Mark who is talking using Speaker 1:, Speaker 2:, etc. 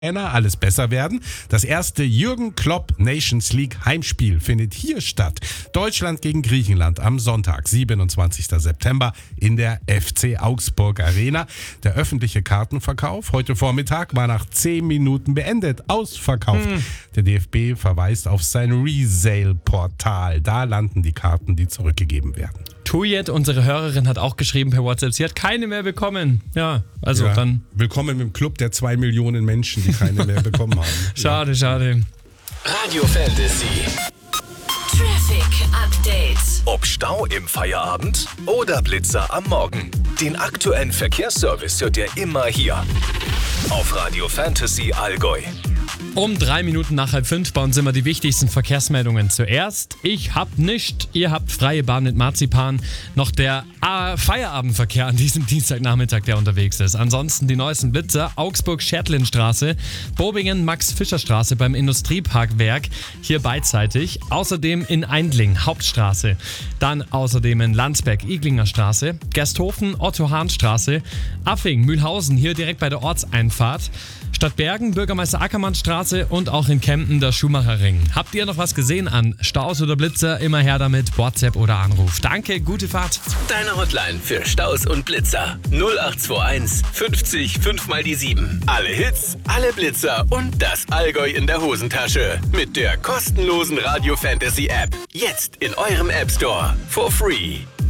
Speaker 1: alles besser werden. Das erste Jürgen Klopp Nations League Heimspiel findet hier statt. Deutschland gegen Griechenland am Sonntag, 27. September in der FC Augsburg Arena. Der öffentliche Kartenverkauf heute Vormittag war nach 10 Minuten beendet, ausverkauft. Der DFB verweist auf sein Resale-Portal. Da landen die Karten, die zurückgegeben werden.
Speaker 2: Tujet, unsere Hörerin, hat auch geschrieben per WhatsApp, sie hat keine mehr bekommen. Ja, also dann...
Speaker 1: Willkommen im Club der 2 Millionen Menschen, die keine mehr bekommen haben.
Speaker 2: Schade.
Speaker 3: Radio Fantasy.
Speaker 4: Traffic Update.
Speaker 3: Ob Stau im Feierabend oder Blitzer am Morgen. Den aktuellen Verkehrsservice hört ihr immer hier. Auf Radio Fantasy Allgäu.
Speaker 2: Um 3 Minuten nach 4:30 bei uns immer die wichtigsten Verkehrsmeldungen. Zuerst, ich hab nicht, ihr habt freie Bahn mit Marzipan. Noch der Feierabendverkehr an diesem Dienstagnachmittag, der unterwegs ist. Ansonsten die neuesten Blitzer, Augsburg-Schertlin-Straße, Bobingen-Max-Fischer-Straße beim Industrieparkwerk, hier beidseitig. Außerdem in Eindling, Hauptstraße. Dann außerdem in Landsberg, Iglinger Straße, Gersthofen, Otto-Hahn-Straße, Affing, Mühlhausen, hier direkt bei der Ortseinfahrt. Stadtbergen, Bürgermeister Ackermann-Straße und auch in Kempten der Schumacherring. Habt ihr noch was gesehen an Staus oder Blitzer? Immer her damit, WhatsApp oder Anruf. Danke, gute Fahrt.
Speaker 3: Deine Hotline für Staus und Blitzer. 0821 50 5 mal die 7. Alle Hits, alle Blitzer und das Allgäu in der Hosentasche. Mit der kostenlosen Radio Fantasy App. Jetzt in eurem App Store. For free.